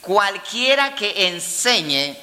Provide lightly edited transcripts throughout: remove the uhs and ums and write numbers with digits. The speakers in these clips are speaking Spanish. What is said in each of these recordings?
cualquiera que enseñe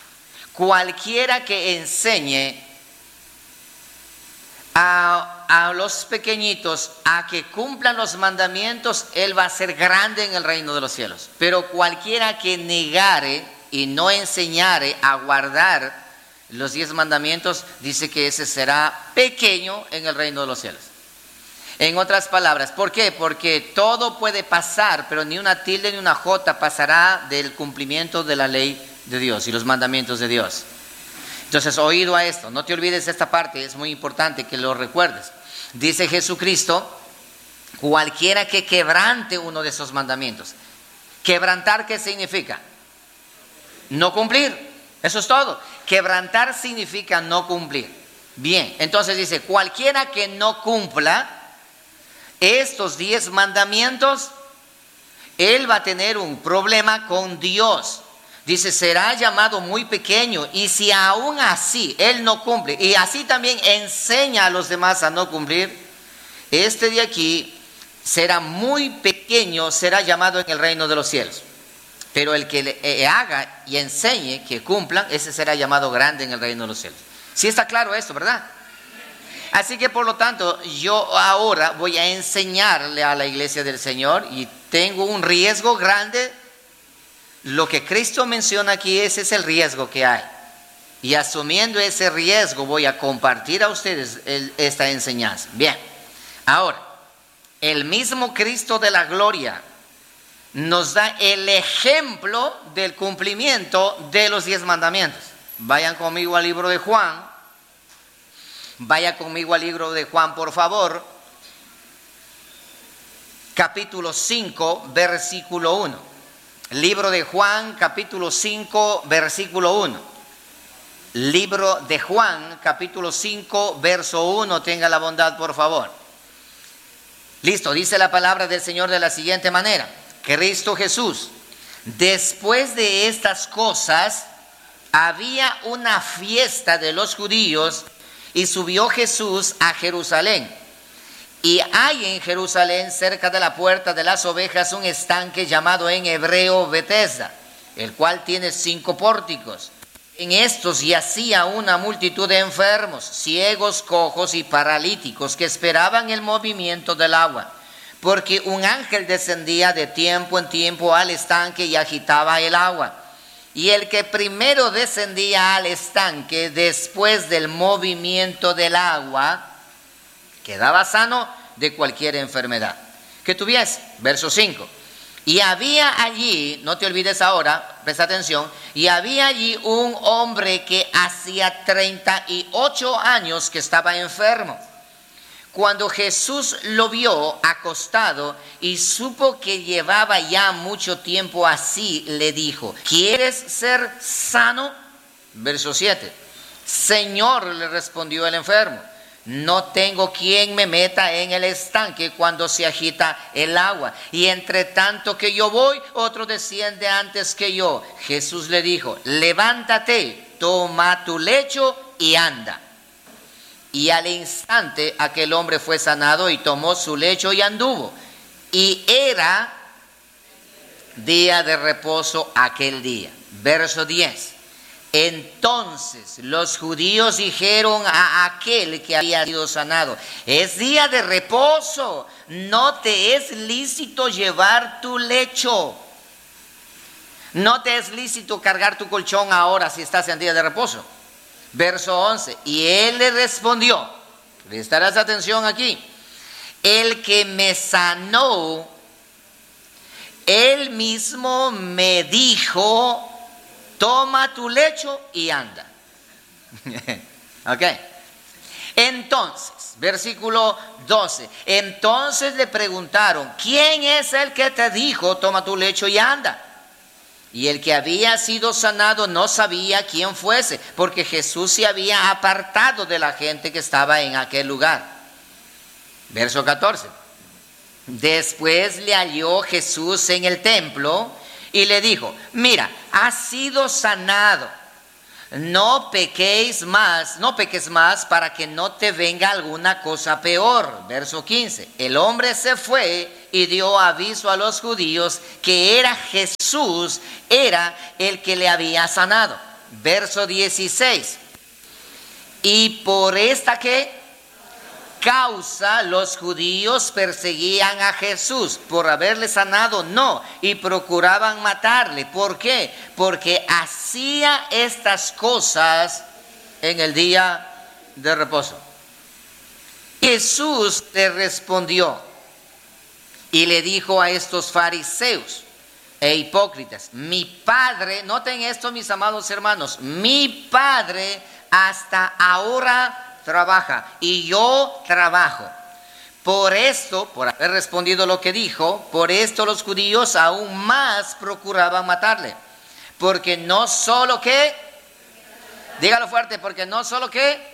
a los pequeñitos a que cumplan los mandamientos, él va a ser grande en el reino de los cielos. Pero cualquiera que negare y no enseñare a guardar los 10 mandamientos, dice que ese será pequeño en el reino de los cielos. En otras palabras, ¿por qué? Porque todo puede pasar, pero ni una tilde ni una jota pasará del cumplimiento de la ley de Dios y los mandamientos de Dios. Entonces, oído a esto, no te olvides esta parte, es muy importante que lo recuerdes. Dice Jesucristo, cualquiera que quebrante uno de esos mandamientos. ¿Quebrantar qué significa? No cumplir, eso es todo. Quebrantar significa no cumplir. Bien, entonces dice, cualquiera que no cumpla estos 10 mandamientos, él va a tener un problema con Dios. Dice, será llamado muy pequeño, y si aún así él no cumple, y así también enseña a los demás a no cumplir, este de aquí será muy pequeño, será llamado en el reino de los cielos. Pero el que le haga y enseñe que cumplan, ese será llamado grande en el reino de los cielos. ¿Sí está claro esto, verdad? Así que por lo tanto, yo ahora voy a enseñarle a la iglesia del Señor, y tengo un riesgo grande. Lo que Cristo menciona aquí, ese es el riesgo que hay. Y asumiendo ese riesgo, voy a compartir a ustedes esta enseñanza. Bien, ahora, el mismo Cristo de la gloria nos da el ejemplo del cumplimiento de los 10 mandamientos. Vayan conmigo al libro de Juan. Vaya conmigo al libro de Juan, por favor. Capítulo 5, versículo 1. Libro de Juan, capítulo 5, versículo 1. Libro de Juan, capítulo 5, verso 1. Tenga la bondad, por favor. Listo, dice la palabra del Señor de la siguiente manera. Cristo Jesús, después de estas cosas, había una fiesta de los judíos, y subió Jesús a Jerusalén. Y hay en Jerusalén, cerca de la puerta de las ovejas, un estanque llamado en hebreo Betesda, el cual tiene 5 pórticos. En estos yacía una multitud de enfermos, ciegos, cojos y paralíticos, que esperaban el movimiento del agua, porque un ángel descendía de tiempo en tiempo al estanque y agitaba el agua. Y el que primero descendía al estanque después del movimiento del agua, quedaba sano de cualquier enfermedad que tuviese. Verso 5. Y había allí, no te olvides ahora, presta atención, y había allí un hombre que hacía 38 años que estaba enfermo. Cuando Jesús lo vio acostado y supo que llevaba ya mucho tiempo así, le dijo, ¿quieres ser sano? Verso 7. Señor, le respondió el enfermo, no tengo quien me meta en el estanque cuando se agita el agua, y entre tanto que yo voy, otro desciende antes que yo. Jesús le dijo, levántate, toma tu lecho y anda. Y al instante aquel hombre fue sanado y tomó su lecho y anduvo. Y era día de reposo aquel día. Verso 10. Entonces los judíos dijeron a aquel que había sido sanado, es día de reposo, no te es lícito llevar tu lecho. No te es lícito cargar tu colchón ahora si estás en día de reposo. Verso 11, y él le respondió, prestarás atención aquí, el que me sanó, él mismo me dijo, toma tu lecho y anda. Ok. Entonces, versículo 12. Entonces le preguntaron, ¿quién es el que te dijo, toma tu lecho y anda? Y el que había sido sanado no sabía quién fuese, porque Jesús se había apartado de la gente que estaba en aquel lugar. Verso 14. Después le halló Jesús en el templo y le dijo, mira, has sido sanado, no peques más para que no te venga alguna cosa peor. Verso 15. El hombre se fue y dio aviso a los judíos que era Jesús, era el que le había sanado. Verso 16. Y por esta causa los judíos perseguían a Jesús por haberle sanado, no, y procuraban matarle. ¿Por qué? Porque hacía estas cosas en el día de reposo. Jesús le respondió y le dijo a estos fariseos e hipócritas: mi Padre, noten esto, mis amados hermanos, mi Padre hasta ahora trabaja y yo trabajo. Por esto, por haber respondido lo que dijo, por esto los judíos aún más procuraban matarle. Porque no solo que, dígalo fuerte, porque no solo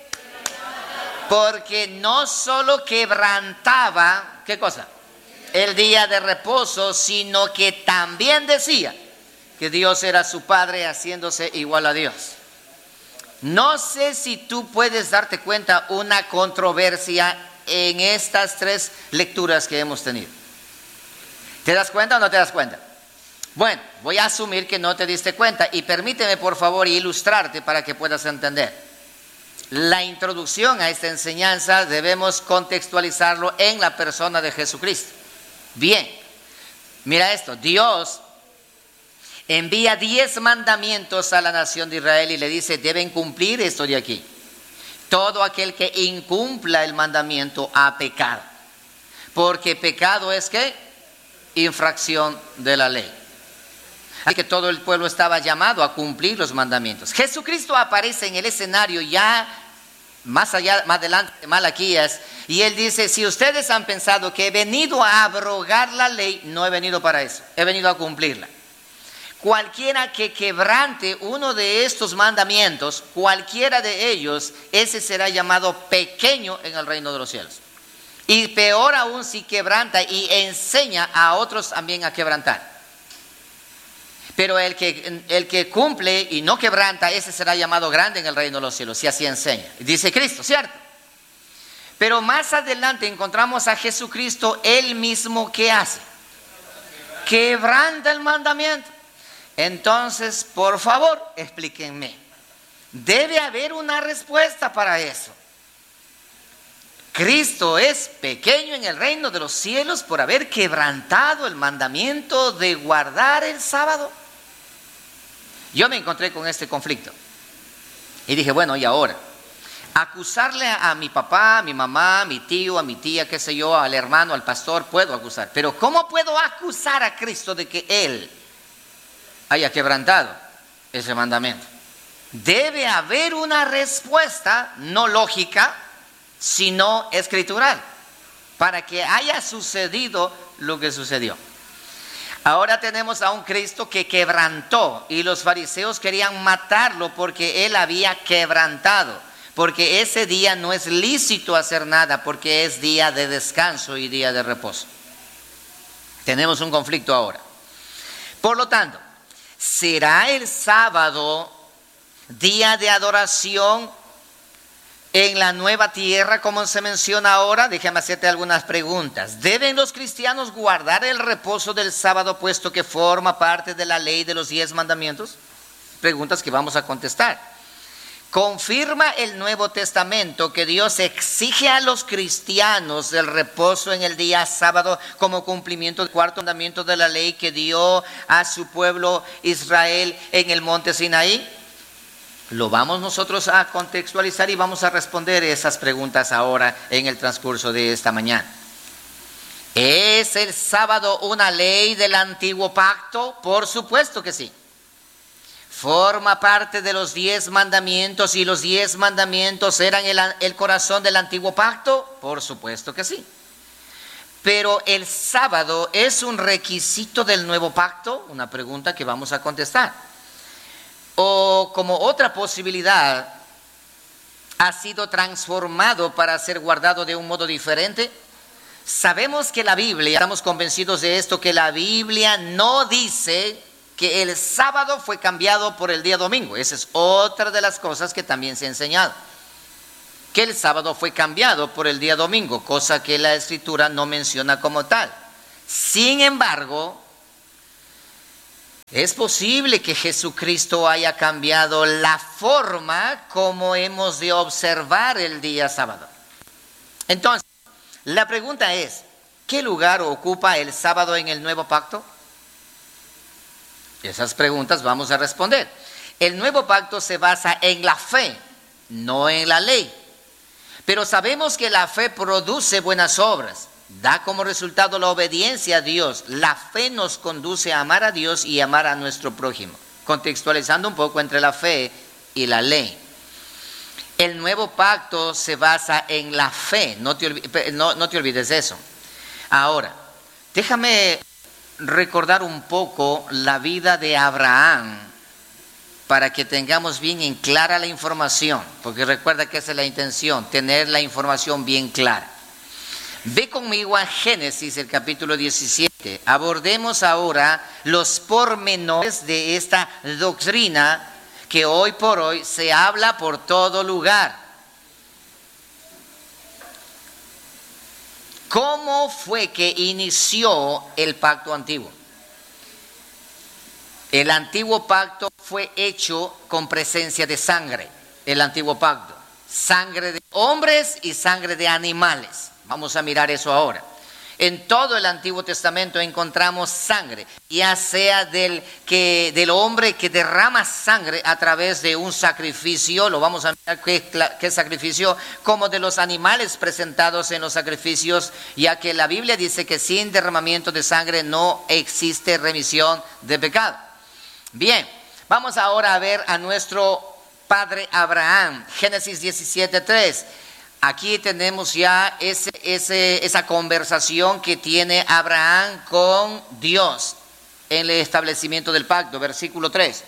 quebrantaba, ¿qué cosa? El día de reposo, sino que también decía que Dios era su Padre, haciéndose igual a Dios. No sé si tú puedes darte cuenta una controversia en estas tres lecturas que hemos tenido. ¿Te das cuenta o no te das cuenta? Bueno, voy a asumir que no te diste cuenta y permíteme por favor ilustrarte para que puedas entender. La introducción a esta enseñanza debemos contextualizarlo en la persona de Jesucristo. Bien, mira esto, Dios envía 10 mandamientos a la nación de Israel y le dice: deben cumplir esto de aquí. Todo aquel que incumpla el mandamiento ha pecado. Porque pecado es ¿qué? Infracción de la ley. Así que todo el pueblo estaba llamado a cumplir los mandamientos. Jesucristo aparece en el escenario ya más adelante de Malaquías, y él dice: si ustedes han pensado que he venido a abrogar la ley, no he venido para eso, he venido a cumplirla. Cualquiera que quebrante uno de estos mandamientos, cualquiera de ellos, ese será llamado pequeño en el reino de los cielos. Y peor aún si quebranta y enseña a otros también a quebrantar. Pero el que cumple y no quebranta, ese será llamado grande en el reino de los cielos, si así enseña. Dice Cristo, ¿cierto? Pero más adelante encontramos a Jesucristo, él mismo, ¿qué hace? Quebranta el mandamiento. Entonces, por favor, explíquenme. Debe haber una respuesta para eso. Cristo es pequeño en el reino de los cielos por haber quebrantado el mandamiento de guardar el sábado. Yo me encontré con este conflicto y dije: bueno, ¿y ahora? Acusarle a mi papá, a mi mamá, a mi tío, a mi tía, qué sé yo, al hermano, al pastor, puedo acusar. Pero ¿cómo puedo acusar a Cristo de que Él haya quebrantado ese mandamiento? Debe haber una respuesta no lógica, sino escritural, para que haya sucedido lo que sucedió. Ahora tenemos a un Cristo que quebrantó y los fariseos querían matarlo porque él había quebrantado, porque ese día no es lícito hacer nada, porque es día de descanso y día de reposo. Tenemos un conflicto ahora. Por lo tanto, ¿será el sábado día de adoración en la nueva tierra como se menciona ahora? Déjame hacerte algunas preguntas. ¿Deben los cristianos guardar el reposo del sábado puesto que forma parte de la ley de los 10 mandamientos? Preguntas que vamos a contestar. ¿Confirma el Nuevo Testamento que Dios exige a los cristianos el reposo en el día sábado como cumplimiento del cuarto mandamiento de la ley que dio a su pueblo Israel en el monte Sinaí? Lo vamos nosotros a contextualizar y vamos a responder esas preguntas ahora en el transcurso de esta mañana. ¿Es el sábado una ley del antiguo pacto? Por supuesto que sí. ¿Forma parte de los 10 mandamientos y los 10 mandamientos eran el corazón del antiguo pacto? Por supuesto que sí. Pero ¿el sábado es un requisito del nuevo pacto? Una pregunta que vamos a contestar. O como otra posibilidad, ¿ha sido transformado para ser guardado de un modo diferente? Sabemos que la Biblia, estamos convencidos de esto, que la Biblia no dice que el sábado fue cambiado por el día domingo. Esa es otra de las cosas que también se ha enseñado. Que el sábado fue cambiado por el día domingo, cosa que la Escritura no menciona como tal. Sin embargo, es posible que Jesucristo haya cambiado la forma como hemos de observar el día sábado. Entonces, la pregunta es, ¿qué lugar ocupa el sábado en el nuevo pacto? Esas preguntas vamos a responder. El nuevo pacto se basa en la fe, no en la ley. Pero sabemos que la fe produce buenas obras, da como resultado la obediencia a Dios. La fe nos conduce a amar a Dios y amar a nuestro prójimo, contextualizando un poco entre la fe y la ley. El nuevo pacto se basa en la fe, no te olvides de eso. Ahora, déjame recordar un poco la vida de Abraham, para que tengamos bien en clara la información, porque recuerda que esa es la intención, tener la información bien clara. Ve conmigo a Génesis, el capítulo 17. Abordemos ahora los pormenores de esta doctrina que hoy por hoy se habla por todo lugar. ¿Cómo fue que inició el pacto antiguo? El antiguo pacto fue hecho con presencia de sangre, el antiguo pacto. Sangre de hombres y sangre de animales. Vamos a mirar eso ahora. En todo el Antiguo Testamento encontramos sangre, ya sea del hombre que derrama sangre a través de un sacrificio, lo vamos a mirar qué sacrificio, como de los animales presentados en los sacrificios, ya que la Biblia dice que sin derramamiento de sangre no existe remisión de pecado. Bien, vamos ahora a ver a nuestro padre Abraham, Génesis 17:3. Aquí tenemos ya esa conversación que tiene Abraham con Dios en el establecimiento del pacto, versículo 3.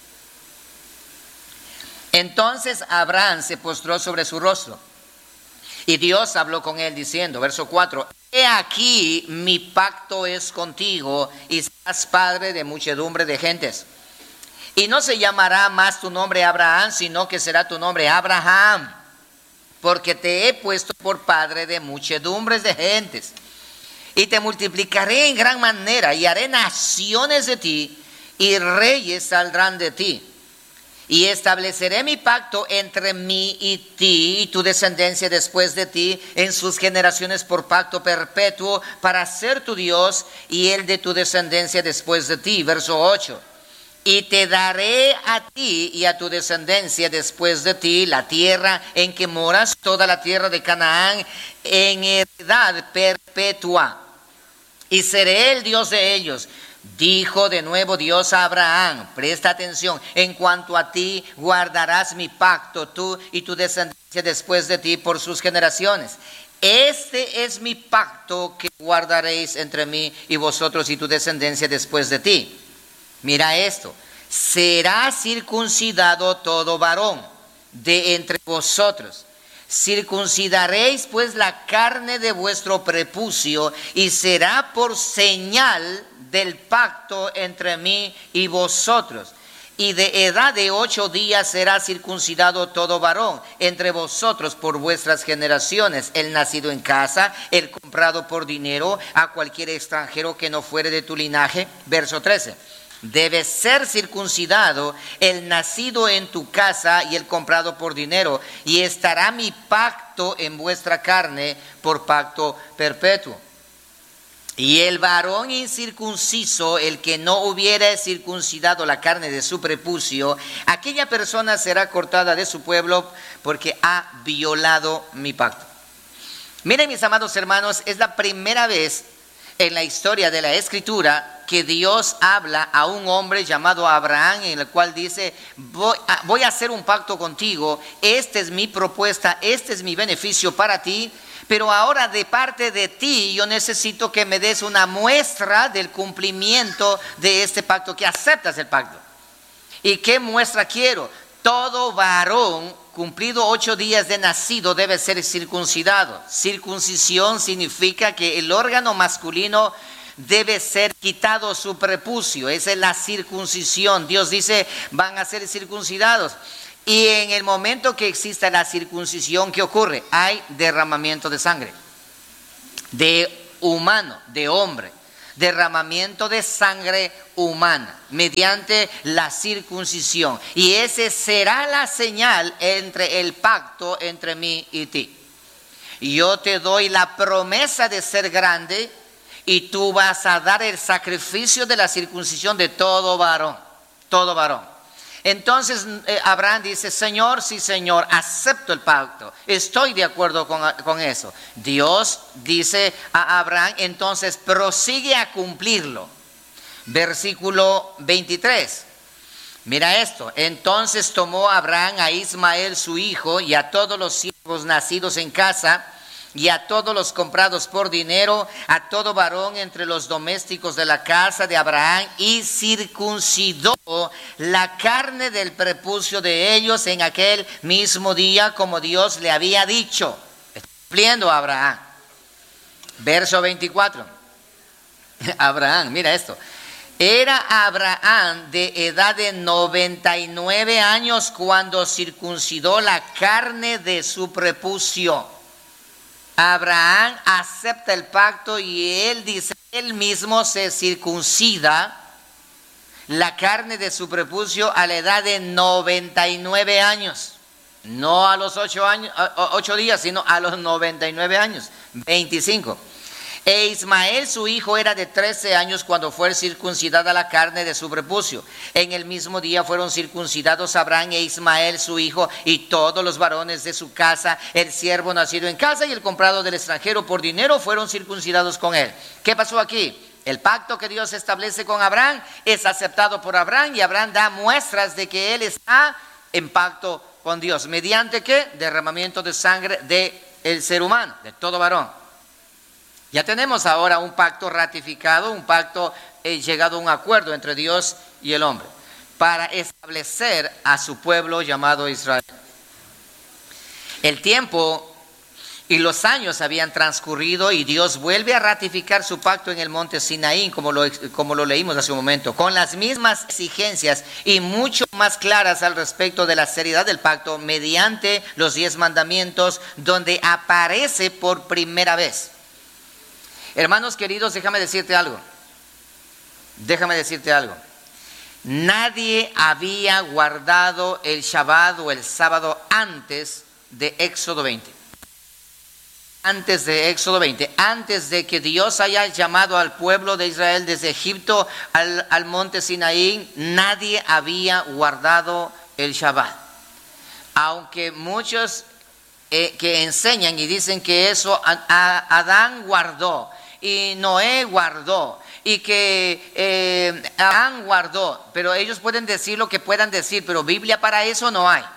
Entonces Abraham se postró sobre su rostro y Dios habló con él diciendo, verso 4, he aquí mi pacto es contigo y serás padre de muchedumbre de gentes. Y no se llamará más tu nombre Abraham, sino que será tu nombre Abraham, porque te he puesto por padre de muchedumbres de gentes. Y te multiplicaré en gran manera, y haré naciones de ti, y reyes saldrán de ti. Y estableceré mi pacto entre mí y ti, y tu descendencia después de ti, en sus generaciones por pacto perpetuo, para ser tu Dios, y el de tu descendencia después de ti. Verso 8. Y te daré a ti y a tu descendencia después de ti la tierra en que moras, toda la tierra de Canaán, en heredad perpetua. Y seré el Dios de ellos. Dijo de nuevo Dios a Abraham, presta atención, en cuanto a ti guardarás mi pacto, tú y tu descendencia después de ti por sus generaciones. Este es mi pacto que guardaréis entre mí y vosotros y tu descendencia después de ti. Mira esto, será circuncidado todo varón de entre vosotros. Circuncidaréis pues la carne de vuestro prepucio y será por señal del pacto entre mí y vosotros. Y de edad de 8 días será circuncidado todo varón entre vosotros por vuestras generaciones, el nacido en casa, el comprado por dinero, a cualquier extranjero que no fuere de tu linaje. Verso 13. Debe ser circuncidado el nacido en tu casa y el comprado por dinero, y estará mi pacto en vuestra carne por pacto perpetuo. Y el varón incircunciso, el que no hubiere circuncidado la carne de su prepucio, aquella persona será cortada de su pueblo porque ha violado mi pacto. Miren, mis amados hermanos, es la primera vez en la historia de la Escritura que Dios habla a un hombre llamado Abraham, en el cual dice, voy a hacer un pacto contigo, esta es mi propuesta, este es mi beneficio para ti, pero ahora de parte de ti yo necesito que me des una muestra del cumplimiento de este pacto, que aceptas el pacto. ¿Y qué muestra quiero? Todo varón cumplido 8 días de nacido debe ser circuncidado. Circuncisión significa que el órgano masculino debe ser quitado su prepucio. Esa es la circuncisión. Dios dice, van a ser circuncidados. Y en el momento que exista la circuncisión, ¿qué ocurre? Hay derramamiento de sangre, de humano, de hombre. Derramamiento de sangre humana mediante la circuncisión. Y ese será la señal entre el pacto entre mí y ti. Yo te doy la promesa de ser grande y tú vas a dar el sacrificio de la circuncisión de todo varón. Todo varón. Entonces Abraham dice, Señor, sí Señor, acepto el pacto, estoy de acuerdo con eso. Dios dice a Abraham, entonces prosigue a cumplirlo. Versículo 23, mira esto, entonces tomó Abraham a Ismael su hijo y a todos los siervos nacidos en casa, y a todos los comprados por dinero, a todo varón entre los domésticos de la casa de Abraham, y circuncidó la carne del prepucio de ellos en aquel mismo día, como Dios le había dicho. Está cumpliendo Abraham. Verso 24. Abraham, mira esto. Era Abraham de edad de 99 años cuando circuncidó la carne de su prepucio. Abraham acepta el pacto y él dice, él mismo se circuncida la carne de su prepucio a la edad de 99 años. No a los 8 días, sino a los 99 años. 25. E Ismael su hijo era de 13 años cuando fue circuncidada la carne de su prepucio. En el mismo día fueron circuncidados Abraham e Ismael su hijo y todos los varones de su casa, el siervo nacido en casa y el comprado del extranjero por dinero fueron circuncidados con él. ¿Qué pasó aquí? El pacto que Dios establece con Abraham es aceptado por Abraham y Abraham da muestras de que él está en pacto con Dios. ¿Mediante qué? Derramamiento de sangre del ser humano, de todo varón. Ya tenemos ahora un pacto ratificado, un pacto llegado a un acuerdo entre Dios y el hombre para establecer a su pueblo llamado Israel. El tiempo y los años habían transcurrido y Dios vuelve a ratificar su pacto en el monte Sinaí, como lo leímos hace un momento, con las mismas exigencias y mucho más claras al respecto de la seriedad del pacto mediante los 10 mandamientos, donde aparece por primera vez. Hermanos queridos, déjame decirte algo. Nadie había guardado el Shabbat o el sábado antes de Éxodo 20. Antes de que Dios haya llamado al pueblo de Israel desde Egipto al monte Sinaí, nadie había guardado el Shabbat. Aunque muchos que enseñan y dicen que eso Adán guardó, y Noé guardó, y que Abraham guardó, pero ellos pueden decir lo que puedan decir, pero Biblia para eso no hay.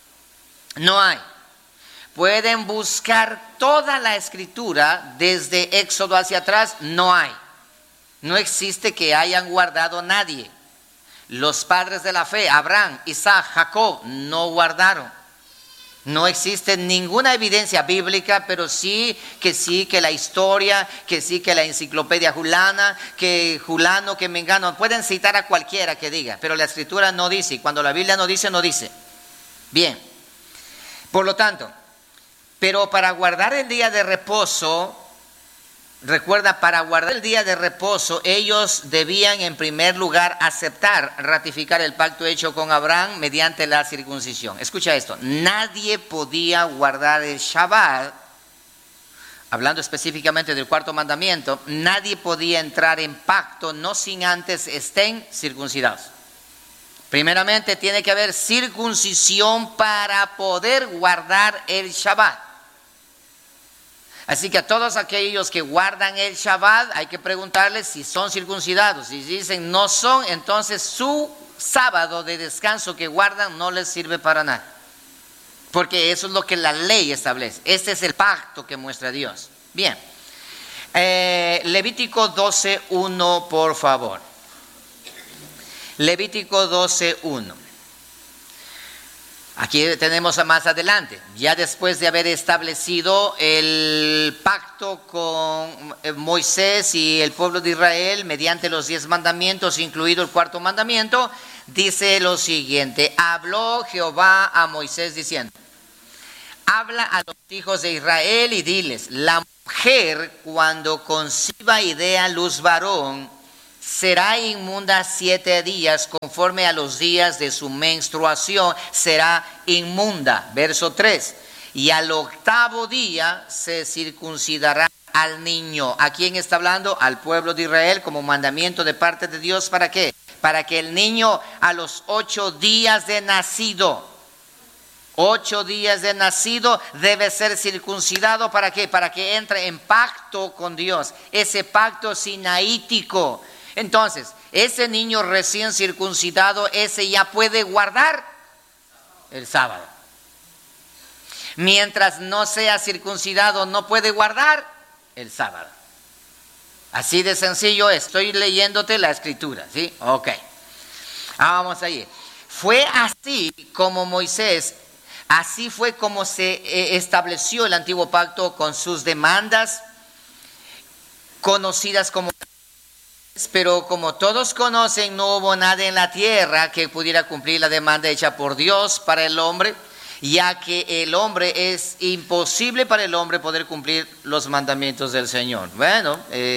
No hay. Pueden buscar toda la escritura desde Éxodo hacia atrás, no hay. No existe que hayan guardado nadie. Los padres de la fe, Abraham, Isaac, Jacob, no guardaron. No existe ninguna evidencia bíblica, pero sí que la historia, que sí que la enciclopedia Julana, que Julano, que Mengano, pueden citar a cualquiera que diga, pero la escritura no dice, y cuando la Biblia no dice, no dice. Bien, por lo tanto, pero para guardar el día de reposo, recuerda, para guardar el día de reposo, ellos debían en primer lugar aceptar, ratificar el pacto hecho con Abraham mediante la circuncisión. Escucha esto, nadie podía guardar el Shabbat, hablando específicamente del cuarto mandamiento, nadie podía entrar en pacto no sin antes estén circuncidados. Primeramente tiene que haber circuncisión para poder guardar el Shabbat. Así que a todos aquellos que guardan el Shabbat hay que preguntarles si son circuncidados. Si dicen no son, entonces su sábado de descanso que guardan no les sirve para nada. Porque eso es lo que la ley establece. Este es el pacto que muestra Dios. Bien. Levítico 12:1, por favor. Levítico 12:1. Aquí tenemos más adelante, ya después de haber establecido el pacto con Moisés y el pueblo de Israel mediante los 10 mandamientos, incluido el cuarto mandamiento, dice lo siguiente: habló Jehová a Moisés diciendo: habla a los hijos de Israel y diles, la mujer cuando conciba y dé a luz varón, será inmunda 7 días, conforme a los días de su menstruación será inmunda. Verso 3. Y al 8º día se circuncidará al niño. ¿A quién está hablando? Al pueblo de Israel, como mandamiento de parte de Dios. ¿Para qué? Para que el niño a los 8 días de nacido, 8 días de nacido, debe ser circuncidado. ¿Para qué? Para que entre en pacto con Dios, ese pacto sinaítico. Entonces, ese niño recién circuncidado, ese ya puede guardar el sábado. Mientras no sea circuncidado, no puede guardar el sábado. Así de sencillo, estoy leyéndote la escritura, ¿sí? Ok. Vamos allí. Fue así como Moisés, así fue como se estableció el antiguo pacto con sus demandas, conocidas como... Pero como todos conocen, no hubo nada en la tierra que pudiera cumplir la demanda hecha por Dios para el hombre, ya que el hombre es imposible para el hombre poder cumplir los mandamientos del Señor. Bueno,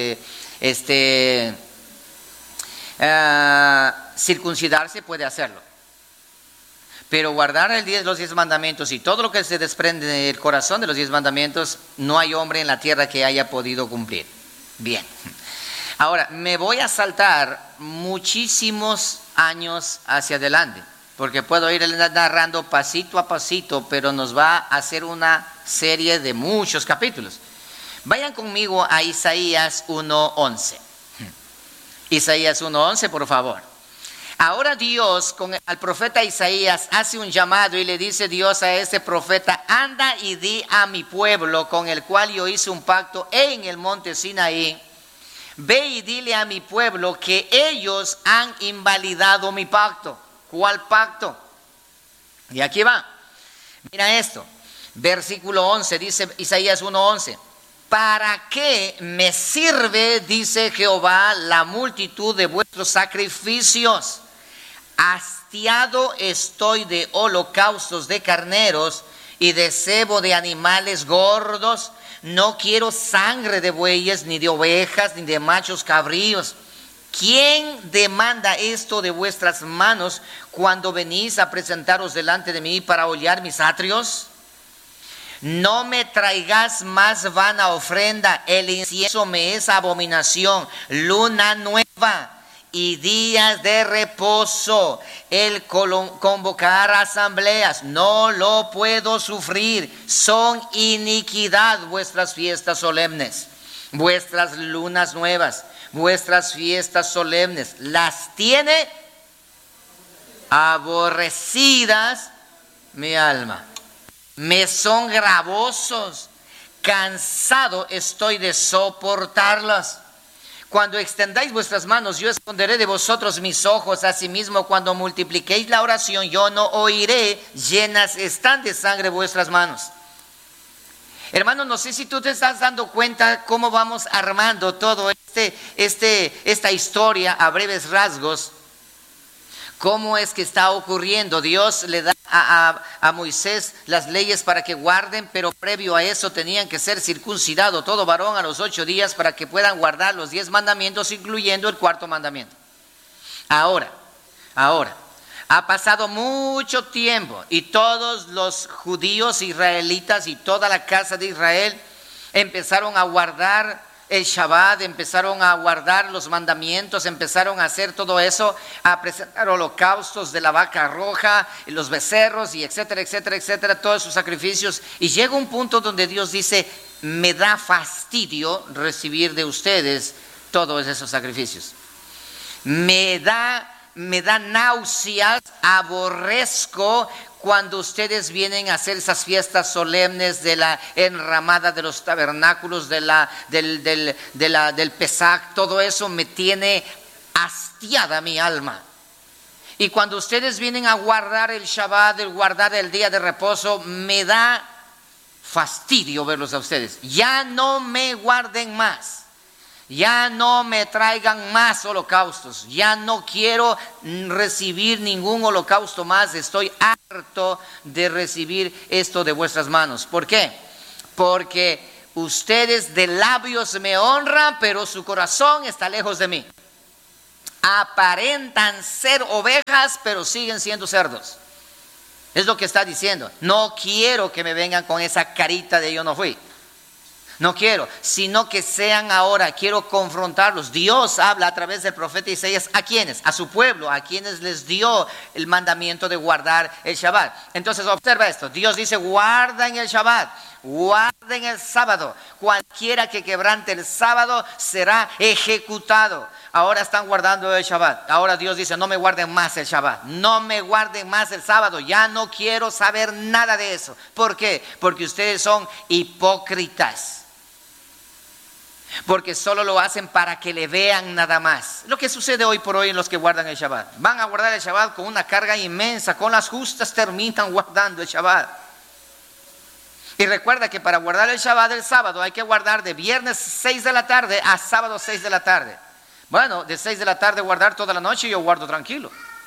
circuncidarse puede hacerlo, pero guardar los 10 mandamientos y todo lo que se desprende del corazón de los 10 mandamientos, no hay hombre en la tierra que haya podido cumplir. Bien. Ahora, me voy a saltar muchísimos años hacia adelante, porque puedo ir narrando pasito a pasito, pero nos va a hacer una serie de muchos capítulos. Vayan conmigo a Isaías 1:11. Isaías 1:11, por favor. Ahora Dios, al profeta Isaías, hace un llamado y le dice Dios a ese profeta: anda y di a mi pueblo, con el cual yo hice un pacto en el monte Sinaí. Ve y dile a mi pueblo que ellos han invalidado mi pacto. ¿Cuál pacto? Y aquí va. Mira esto. Versículo 11, dice Isaías 1:11. ¿Para qué me sirve, dice Jehová, la multitud de vuestros sacrificios? Hastiado estoy de holocaustos de carneros y de cebo de animales gordos. No quiero sangre de bueyes, ni de ovejas, ni de machos cabríos. ¿Quién demanda esto de vuestras manos cuando venís a presentaros delante de mí para hollar mis atrios? No me traigas más vana ofrenda, el incienso me es abominación. Luna nueva y días de reposo, el convocar asambleas, no lo puedo sufrir. Son iniquidad vuestras fiestas solemnes, vuestras lunas nuevas, vuestras fiestas solemnes. Las tiene aborrecidas mi alma. Me son gravosos, cansado estoy de soportarlas. Cuando extendáis vuestras manos, yo esconderé de vosotros mis ojos. Asimismo, cuando multipliquéis la oración, yo no oiré. Llenas están de sangre vuestras manos. Hermano, no sé si tú te estás dando cuenta cómo vamos armando todo esta historia a breves rasgos. ¿Cómo es que está ocurriendo? Dios le da a Moisés las leyes para que guarden, pero previo a eso tenían que ser circuncidados todo varón a los 8 días para que puedan guardar los 10 mandamientos, incluyendo el cuarto mandamiento. Ahora, ha pasado mucho tiempo y todos los judíos israelitas y toda la casa de Israel empezaron a guardar el Shabbat, empezaron a guardar los mandamientos, empezaron a hacer todo eso, a presentar holocaustos de la vaca roja, los becerros y etcétera, etcétera, etcétera, todos sus sacrificios. Y llega un punto donde Dios dice: me da fastidio recibir de ustedes todos esos sacrificios. Me da náuseas, aborrezco cuando ustedes vienen a hacer esas fiestas solemnes de la enramada de los tabernáculos, del Pesach. Todo eso me tiene hastiada mi alma. Y cuando ustedes vienen a guardar el Shabbat, el guardar el día de reposo, me da fastidio verlos a ustedes. Ya no me guarden más. Ya no me traigan más holocaustos. Ya no quiero recibir ningún holocausto más. Estoy harto de recibir esto de vuestras manos. ¿Por qué? Porque ustedes de labios me honran, pero su corazón está lejos de mí. Aparentan ser ovejas, pero siguen siendo cerdos. Es lo que está diciendo. No quiero que me vengan con esa carita de yo no fui. No quiero, sino que sean ahora, quiero confrontarlos. Dios habla a través del profeta Isaías. ¿A quiénes? A su pueblo, a quienes les dio el mandamiento de guardar el Shabbat. Entonces observa esto, Dios dice guarden el Shabbat, guarden el sábado. Cualquiera que quebrante el sábado será ejecutado. Ahora están guardando el Shabbat. Ahora Dios dice no me guarden más el Shabbat, no me guarden más el sábado. Ya no quiero saber nada de eso. ¿Por qué? Porque ustedes son hipócritas. Porque solo lo hacen para que le vean nada más. Lo que sucede hoy por hoy en los que guardan el Shabbat. Van a guardar el Shabbat con una carga inmensa. Con las justas terminan guardando el Shabbat. Y recuerda que para guardar el Shabbat el sábado hay que guardar de viernes 6 de la tarde a sábado 6 de la tarde. Bueno, de 6 de la tarde guardar toda la noche yo guardo tranquilo.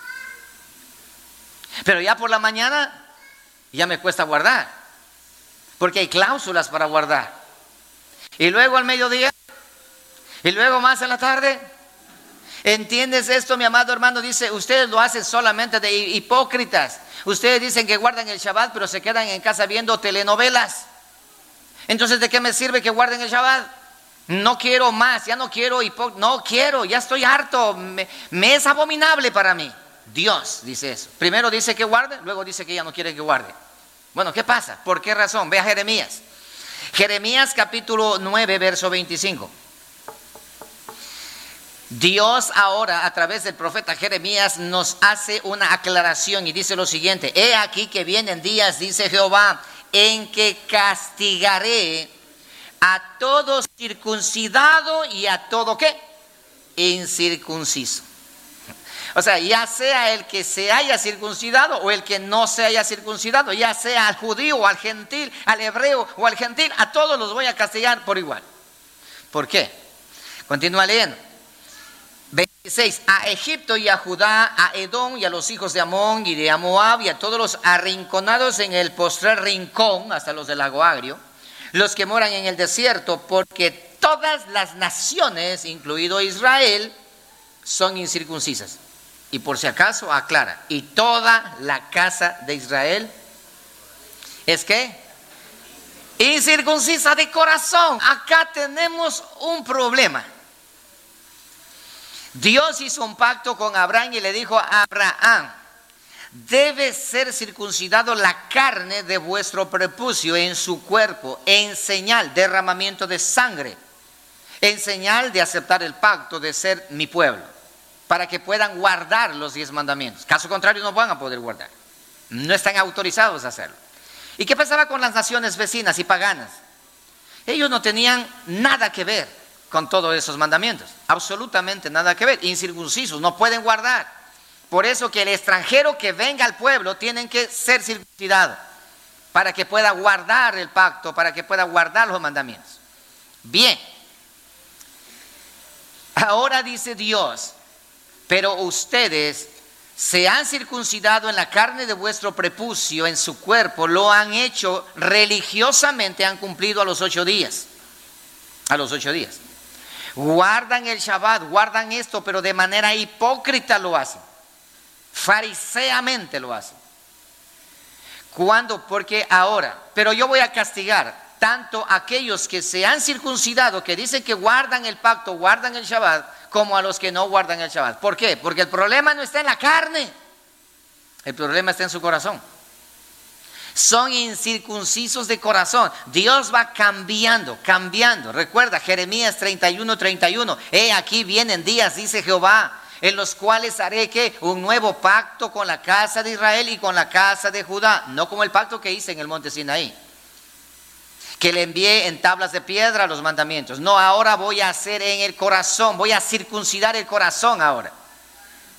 Pero ya por la mañana ya me cuesta guardar. Porque hay cláusulas para guardar. Y luego al mediodía, y luego más en la tarde. ¿Entiendes esto, mi amado hermano? Dice, ustedes lo hacen solamente de hipócritas. Ustedes dicen que guardan el Shabbat, pero se quedan en casa viendo telenovelas. Entonces, ¿de qué me sirve que guarden el Shabbat? No quiero más, ya no quiero, no quiero, ya estoy harto, me es abominable para mí. Dios dice eso. Primero dice que guarde, luego dice que ya no quiere que guarde. Bueno, ¿qué pasa? ¿Por qué razón? Ve a Jeremías. Jeremías capítulo 9, verso 25. Dios ahora a través del profeta Jeremías nos hace una aclaración y dice lo siguiente: he aquí que vienen días, dice Jehová, en que castigaré a todo circuncidado y a todo ¿qué? Incircunciso. O sea, ya sea el que se haya circuncidado o el que no se haya circuncidado, ya sea al judío o al gentil, al hebreo o al gentil, a todos los voy a castigar por igual. ¿Por qué? Continúa leyendo. 26. A Egipto y a Judá, a Edom y a los hijos de Amón y de Moab y a todos los arrinconados en el postrer rincón, hasta los del lago Agrio, los que moran en el desierto, porque todas las naciones, incluido Israel, son incircuncisas. Y por si acaso aclara, y toda la casa de Israel es que incircuncisa de corazón. Acá tenemos un problema. Dios hizo un pacto con Abraham y le dijo a Abraham: debe ser circuncidado la carne de vuestro prepucio en su cuerpo, en señal de derramamiento de sangre, en señal de aceptar el pacto de ser mi pueblo, para que puedan guardar los 10 mandamientos. Caso contrario no van a poder guardar. No están autorizados a hacerlo. ¿Y qué pasaba con las naciones vecinas y paganas? Ellos no tenían nada que ver con todos esos mandamientos. Absolutamente nada que ver. Incircuncisos, no pueden guardar. Por eso que el extranjero que venga al pueblo tienen que ser circuncidado para que pueda guardar el pacto, para que pueda guardar los mandamientos. Bien. Ahora dice Dios: pero ustedes se han circuncidado en la carne de vuestro prepucio, en su cuerpo, lo han hecho religiosamente, han cumplido a los 8 días. A los 8 días. Guardan el Shabbat, guardan esto, pero de manera hipócrita lo hacen. Fariseamente lo hacen. ¿Cuándo? Porque ahora, pero yo voy a castigar tanto aquellos que se han circuncidado, que dicen que guardan el pacto, guardan el Shabbat, como a los que no guardan el Shabbat. ¿Por qué? Porque el problema no está en la carne, el problema está en su corazón. Son incircuncisos de corazón. Dios va cambiando. Recuerda Jeremías 31:31. He aquí vienen días, dice Jehová, en los cuales haré que un nuevo pacto con la casa de Israel y con la casa de Judá. No como el pacto que hice en el monte Sinaí, que le envié en tablas de piedra los mandamientos. No, ahora voy a hacer en el corazón, voy a circuncidar el corazón ahora.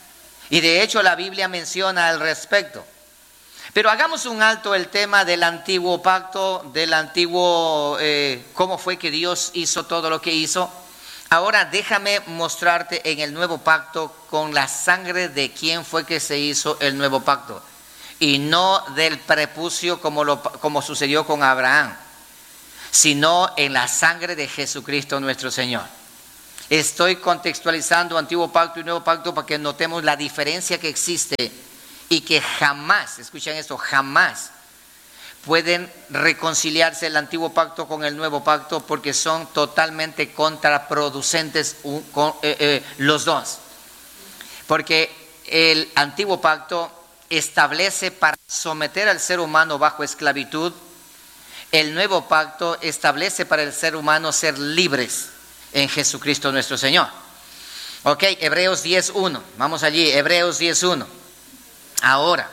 Y de hecho la Biblia menciona al respecto. Pero hagamos un alto el tema del antiguo pacto, del antiguo, cómo fue que Dios hizo todo lo que hizo. Ahora déjame mostrarte en el nuevo pacto con la sangre de quién fue que se hizo el nuevo pacto. Y no del prepucio como sucedió con Abraham, sino en la sangre de Jesucristo nuestro Señor. Estoy contextualizando antiguo pacto y nuevo pacto para que notemos la diferencia que existe y que jamás, escuchen esto, jamás pueden reconciliarse el antiguo pacto con el nuevo pacto, porque son totalmente contraproducentes los dos. Porque el antiguo pacto establece para someter al ser humano bajo esclavitud. El nuevo pacto establece para el ser humano ser libres en Jesucristo nuestro Señor. Ok, Hebreos 10.1, vamos allí, Hebreos 10.1. Ahora,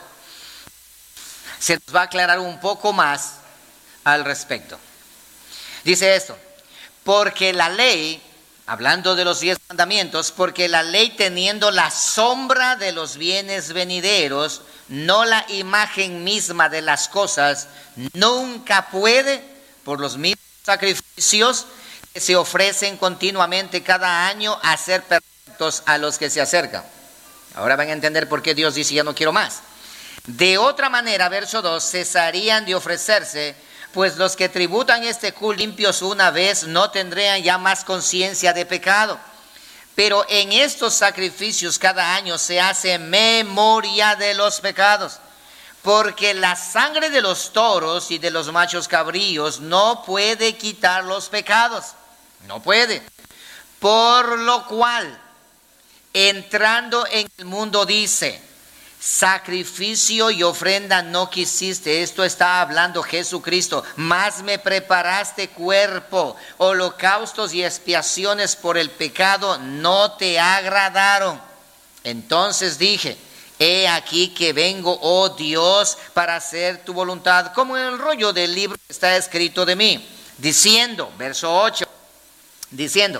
se nos va a aclarar un poco más al respecto. Dice esto: porque la ley, hablando de los 10 mandamientos, porque la ley, teniendo la sombra de los bienes venideros, no la imagen misma de las cosas, nunca puede, por los mismos sacrificios que se ofrecen continuamente cada año, hacer perfectos a los que se acercan. Ahora van a entender por qué Dios dice: ya no quiero más. De otra manera, verso 2, cesarían de ofrecerse, pues los que tributan este culto limpios una vez no tendrían ya más conciencia de pecado. Pero en estos sacrificios cada año se hace memoria de los pecados, porque la sangre de los toros y de los machos cabríos no puede quitar los pecados, no puede. Por lo cual, entrando en el mundo, dice: sacrificio y ofrenda no quisiste. Esto está hablando Jesucristo. Mas me preparaste cuerpo. Holocaustos y expiaciones por el pecado no te agradaron. Entonces dije: he aquí que vengo, oh Dios, para hacer tu voluntad, como en el rollo del libro está escrito de mí. Diciendo, verso 8, diciendo: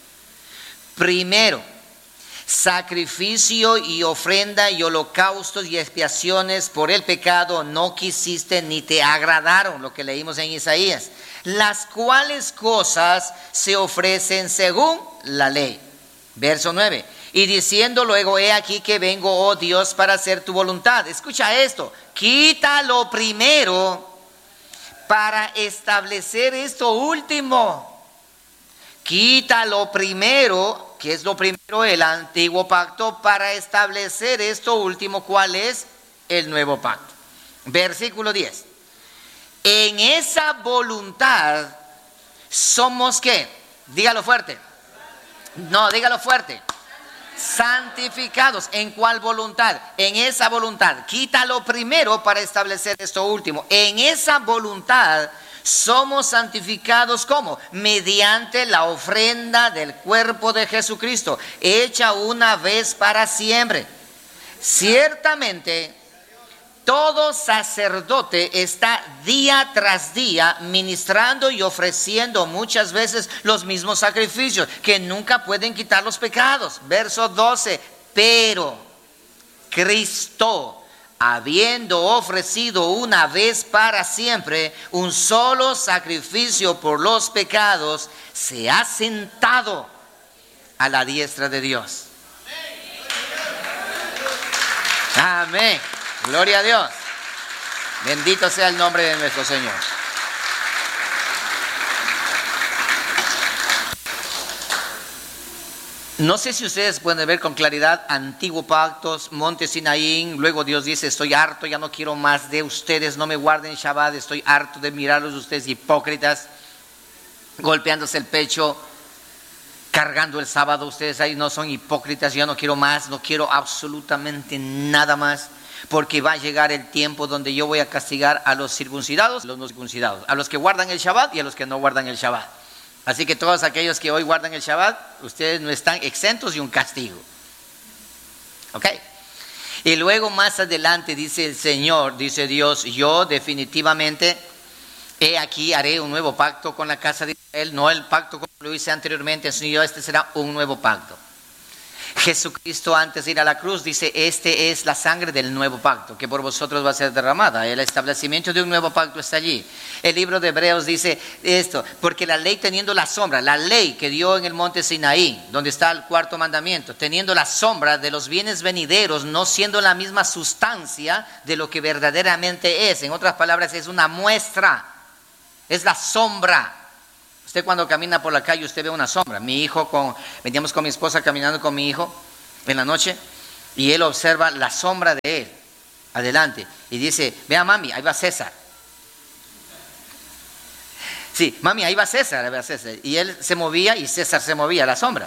primero, sacrificio y ofrenda y holocaustos y expiaciones por el pecado no quisiste ni te agradaron, lo que leímos en Isaías, las cuales cosas se ofrecen según la ley. Verso 9, y diciendo luego: he aquí que vengo, oh Dios, para hacer tu voluntad. Escucha esto: quita lo primero para establecer esto último. Quita lo primero. ¿Qué es lo primero? El antiguo pacto, para establecer esto último. ¿Cuál es? El nuevo pacto. Versículo 10. En esa voluntad somos ¿qué? Dígalo fuerte. No, dígalo fuerte. Santificados. ¿En cuál voluntad? En esa voluntad. Quita lo primero para establecer esto último. En esa voluntad somos santificados, ¿cómo? Mediante la ofrenda del cuerpo de Jesucristo, hecha una vez para siempre. Ciertamente, todo sacerdote está día tras día ministrando y ofreciendo muchas veces los mismos sacrificios que nunca pueden quitar los pecados. Verso 12, pero Cristo, habiendo ofrecido una vez para siempre un solo sacrificio por los pecados, se ha sentado a la diestra de Dios. Amén. Gloria a Dios. Bendito sea el nombre de nuestro Señor. No sé si ustedes pueden ver con claridad antiguo pactos, monte Sinaí. Luego Dios dice: estoy harto, ya no quiero más de ustedes, no me guarden Shabbat, estoy harto de mirarlos ustedes hipócritas, golpeándose el pecho, cargando el sábado. Ustedes ahí no son hipócritas, ya no quiero más, no quiero absolutamente nada más, porque va a llegar el tiempo donde yo voy a castigar a los circuncidados, a los no circuncidados, a los que guardan el Shabbat y a los que no guardan el Shabbat. Así que todos aquellos que hoy guardan el Shabbat, ustedes no están exentos de un castigo. ¿Ok? Y luego más adelante dice el Señor, dice Dios: yo definitivamente, he aquí haré un nuevo pacto con la casa de Israel, no el pacto como lo hice anteriormente, sino este será un nuevo pacto. Jesucristo, antes de ir a la cruz, dice: este es la sangre del nuevo pacto, que por vosotros va a ser derramada. El establecimiento de un nuevo pacto está allí. El libro de Hebreos dice esto: porque la ley, teniendo la sombra, la ley que dio en el monte Sinaí, donde está el cuarto mandamiento, teniendo la sombra de los bienes venideros, no siendo la misma sustancia de lo que verdaderamente es. En otras palabras, es una muestra, es la sombra. Usted cuando camina por la calle, usted ve una sombra. Veníamos con mi esposa caminando con mi hijo en la noche, y él observa la sombra de él adelante y dice: vea, mami, ahí va César. Sí, mami, ahí va César, ahí va César. Y él se movía y César se movía, la sombra.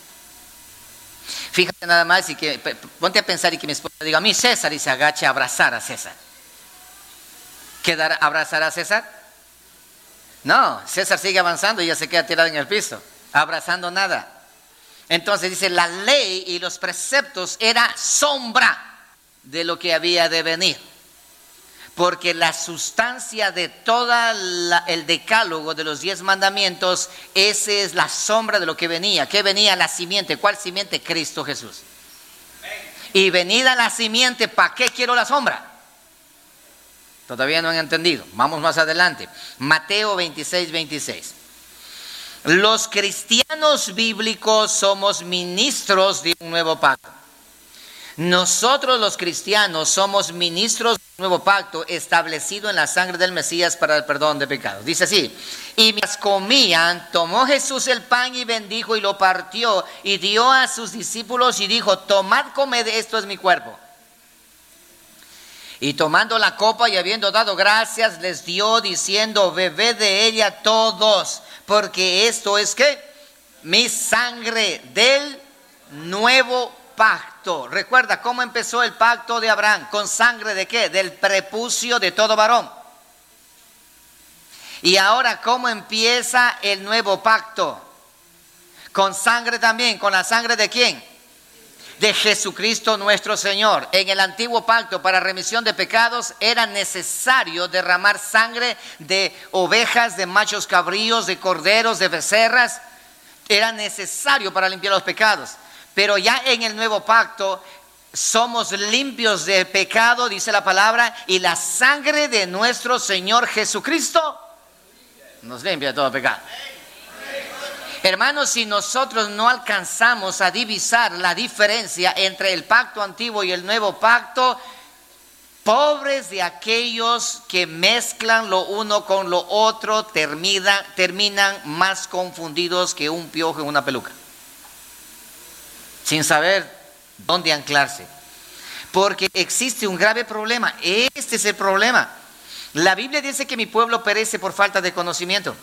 Fíjate nada más, y que ponte a pensar y que mi esposa diga: a mí César, y se agache a abrazar a César. ¿Abrazará a César? No, César sigue avanzando y ella se queda tirada en el piso, abrazando nada. Entonces dice: la ley y los preceptos era sombra de lo que había de venir. Porque la sustancia de todo el decálogo de los 10 mandamientos, esa es la sombra de lo que venía. ¿Qué venía? La simiente. ¿Cuál simiente? Cristo Jesús. Y venida la simiente, ¿para qué quiero la sombra? Todavía no han entendido. Vamos más adelante. Mateo 26:26. Los cristianos bíblicos somos ministros de un nuevo pacto. Nosotros los cristianos somos ministros de un nuevo pacto establecido en la sangre del Mesías para el perdón de pecados. Dice así: y mientras comían, tomó Jesús el pan y bendijo y lo partió y dio a sus discípulos y dijo: tomad, comed, esto es mi cuerpo. Y tomando la copa y habiendo dado gracias, les dio diciendo: bebed de ella todos, porque esto es ¿qué? Mi sangre del nuevo pacto. Recuerda cómo empezó el pacto de Abraham. ¿Con sangre de qué? Del prepucio de todo varón. Y ahora, ¿cómo empieza el nuevo pacto? Con sangre también. ¿Con la sangre de quién? De Jesucristo nuestro Señor. En el antiguo pacto, para remisión de pecados, era necesario derramar sangre de ovejas, de machos cabríos, de corderos, de becerras. Era necesario para limpiar los pecados. Pero ya en el nuevo pacto somos limpios de pecado, dice la palabra, y la sangre de nuestro Señor Jesucristo nos limpia de todo pecado. Hermanos, si nosotros no alcanzamos a divisar la diferencia entre el pacto antiguo y el nuevo pacto, pobres de aquellos que mezclan lo uno con lo otro, terminan más confundidos que un piojo en una peluca, sin saber dónde anclarse. Porque existe un grave problema. Este es el problema. La Biblia dice que mi pueblo perece por falta de conocimiento.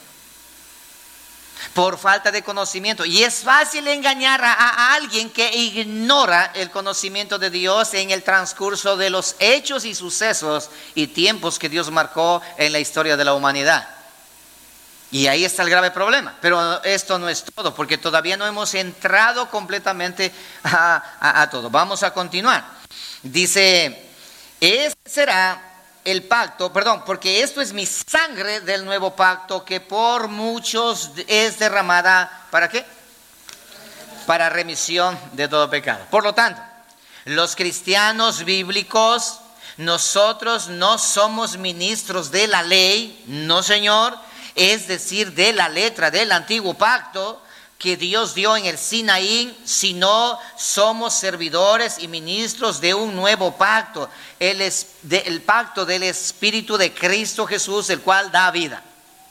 Por falta de conocimiento. Y es fácil engañar a alguien que ignora el conocimiento de Dios en el transcurso de los hechos y sucesos y tiempos que Dios marcó en la historia de la humanidad. Y ahí está el grave problema. Pero esto no es todo, porque todavía no hemos entrado completamente a todo. Vamos a continuar. Dice: este será el pacto, porque esto es mi sangre del nuevo pacto, que por muchos es derramada, ¿para qué? Para remisión de todo pecado. Por lo tanto, los cristianos bíblicos, nosotros no somos ministros de la ley, no, señor, es decir, de la letra del antiguo pacto que Dios dio en el Sinaí, sino somos servidores y ministros de un nuevo pacto, el pacto del Espíritu de Cristo Jesús, el cual da vida.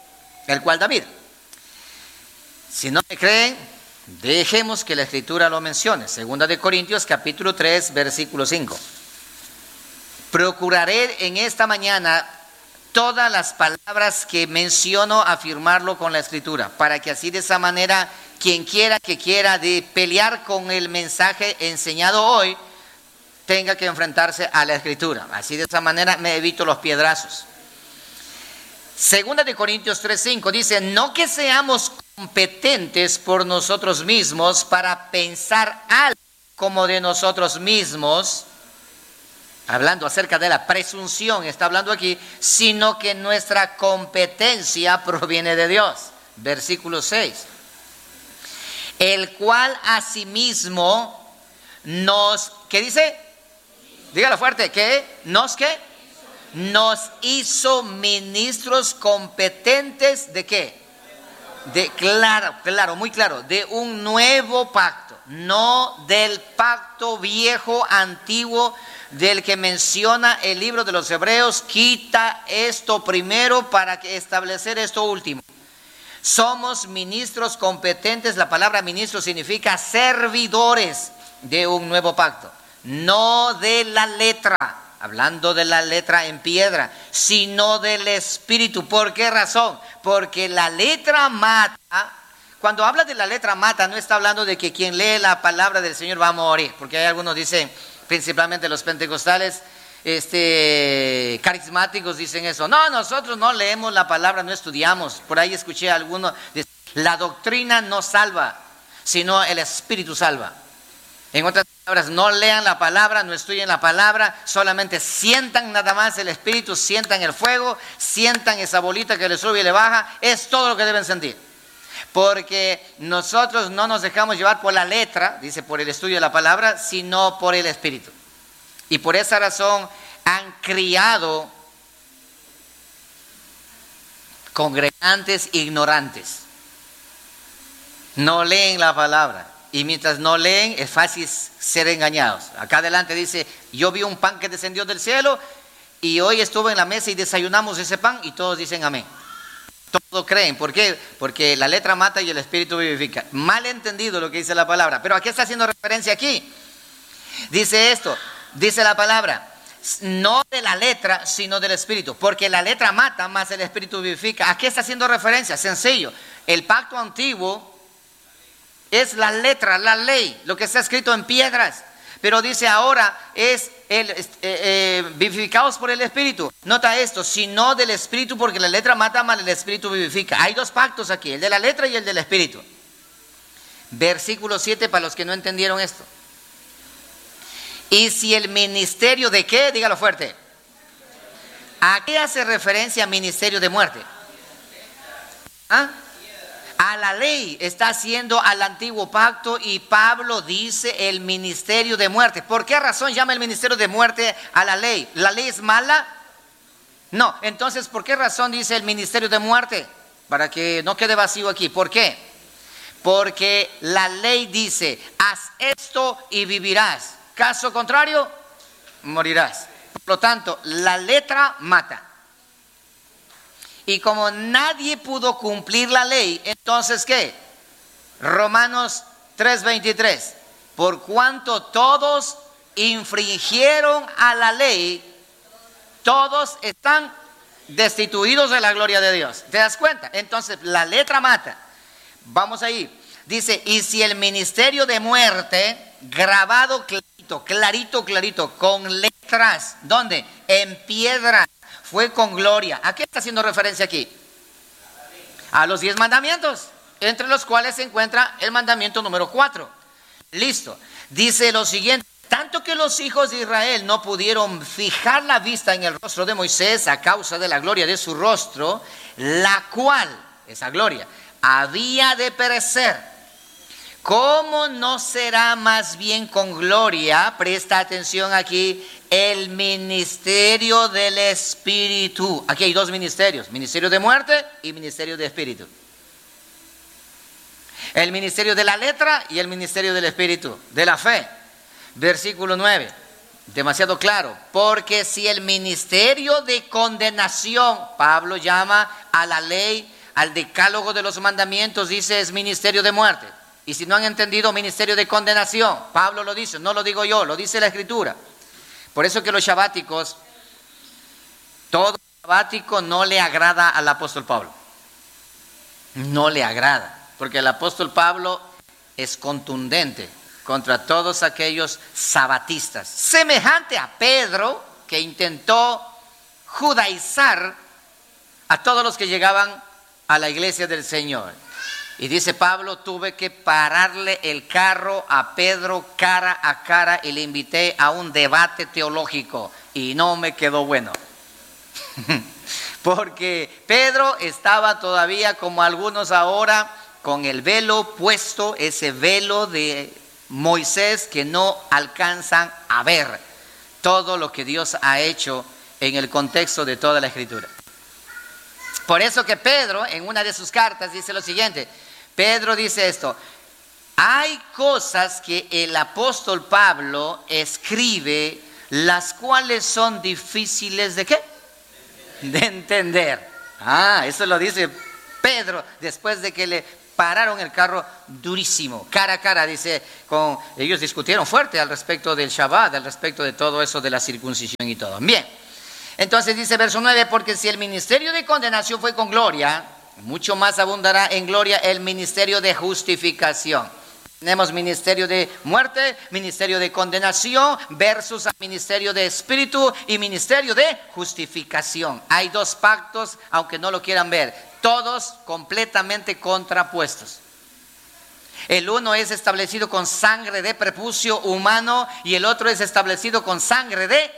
Si no me creen, dejemos que la Escritura lo mencione. Segunda de Corintios capítulo 3, versículo 5. Procuraré en esta mañana todas las palabras que menciono afirmarlo con la Escritura, para que así de esa manera quien quiera de pelear con el mensaje enseñado hoy tenga que enfrentarse a la Escritura. Así de esa manera me evito los piedrazos. Segunda de Corintios 3:5 dice: no que seamos competentes por nosotros mismos para pensar algo como de nosotros mismos, hablando acerca de la presunción, está hablando aquí, sino que nuestra competencia proviene de Dios. Versículo 6. El cual asimismo ¿qué dice? Dígalo fuerte, ¿qué? ¿Qué? Nos hizo ministros competentes ¿de qué? Claro, muy claro, de un nuevo pacto, no del pacto viejo, antiguo, del que menciona el libro de los Hebreos. Quita esto primero para establecer esto último. Somos ministros competentes. La palabra ministro significa servidores de un nuevo pacto, no de la letra, hablando de la letra en piedra, sino del Espíritu. ¿Por qué razón? Porque la letra mata. Cuando habla de la letra mata, no está hablando de que quien lee la palabra del Señor va a morir, porque hay algunos dicen, principalmente los pentecostales, carismáticos dicen eso. No, nosotros no leemos la palabra, no estudiamos. Por ahí escuché a algunos decir, la doctrina no salva, sino el Espíritu salva. En otras palabras, no lean la palabra, no estudien la palabra, solamente sientan nada más el Espíritu, sientan el fuego, sientan esa bolita que le sube y le baja. Es todo lo que deben sentir. Porque nosotros no nos dejamos llevar por la letra, dice, por el estudio de la palabra, sino por el Espíritu. Y por esa razón han criado congregantes ignorantes. No leen la palabra. Y mientras no leen, es fácil ser engañados. Acá adelante dice, yo vi un pan que descendió del cielo y hoy estuve en la mesa y desayunamos ese pan, y todos dicen amén. Todos creen. ¿Por qué? Porque la letra mata y el Espíritu vivifica. Mal entendido lo que dice la palabra. Pero ¿a qué está haciendo referencia aquí? Dice esto, dice la palabra, no de la letra, sino del Espíritu. Porque la letra mata, más el Espíritu vivifica. ¿A qué está haciendo referencia? Sencillo. El pacto antiguo es la letra, la ley, lo que está escrito en piedras. Pero dice ahora es vivificados por el Espíritu. Nota esto, sino del Espíritu, porque la letra mata, más el Espíritu vivifica. Hay dos pactos aquí, el de la letra y el del Espíritu. Versículo 7 para los que no entendieron esto. Y si el ministerio de qué, dígalo fuerte. ¿A qué hace referencia ministerio de muerte? ¿Ah? A la ley está haciendo al antiguo pacto, y Pablo dice el ministerio de muerte. ¿Por qué razón llama el ministerio de muerte a la ley? ¿La ley es mala? No. Entonces, ¿por qué razón dice el ministerio de muerte? Para que no quede vacío aquí. ¿Por qué? Porque la ley dice, haz esto y vivirás. Caso contrario, morirás. Por lo tanto, la letra mata. Y como nadie pudo cumplir la ley, entonces ¿qué? Romanos 3:23. Por cuanto todos infringieron a la ley, todos están destituidos de la gloria de Dios. ¿Te das cuenta? Entonces la letra mata. Vamos ahí. Dice, y si el ministerio de muerte, grabado clarito, con letras, ¿dónde? En piedra, fue con gloria. ¿A qué está haciendo referencia aquí? A los 10 mandamientos, entre los cuales se encuentra el mandamiento número 4. Listo. Dice lo siguiente: tanto que los hijos de Israel no pudieron fijar la vista en el rostro de Moisés a causa de la gloria de su rostro, la cual, esa gloria, había de perecer. ¿Cómo no será más bien con gloria? Presta atención aquí, el ministerio del Espíritu. Aquí hay dos ministerios, ministerio de muerte y ministerio de Espíritu. El ministerio de la letra y el ministerio del Espíritu, de la fe. Versículo 9, demasiado claro. Porque si el ministerio de condenación, Pablo llama a la ley, al decálogo de los mandamientos, dice es ministerio de muerte. Y si no han entendido, ministerio de condenación, Pablo lo dice, no lo digo yo, lo dice la Escritura. Por eso que los shabáticos, todo sabático no le agrada al apóstol Pablo. No le agrada, porque el apóstol Pablo es contundente contra todos aquellos sabatistas. Semejante a Pedro, que intentó judaizar a todos los que llegaban a la iglesia del Señor. Y dice Pablo, tuve que pararle el carro a Pedro cara a cara y le invité a un debate teológico y no me quedó bueno. Porque Pedro estaba todavía como algunos ahora con el velo puesto, ese velo de Moisés que no alcanzan a ver todo lo que Dios ha hecho en el contexto de toda la Escritura. Por eso que Pedro, en una de sus cartas, dice lo siguiente. Pedro dice esto: hay cosas que el apóstol Pablo escribe, las cuales son difíciles ¿de qué? De entender. Eso lo dice Pedro después de que le pararon el carro durísimo, cara a cara. Dice, ellos discutieron fuerte al respecto del Shabbat, al respecto de todo eso de la circuncisión y todo. Bien, entonces dice verso 9, porque si el ministerio de condenación fue con gloria, mucho más abundará en gloria el ministerio de justificación. Tenemos ministerio de muerte, ministerio de condenación versus ministerio de espíritu y ministerio de justificación. Hay dos pactos, aunque no lo quieran ver, todos completamente contrapuestos. El uno es establecido con sangre de prepucio humano y el otro es establecido con sangre de